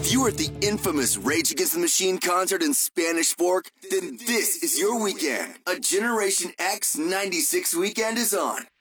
If you were at the infamous Rage Against the Machine concert in Spanish Fork, then this is your weekend. A Generation X 96 weekend is on.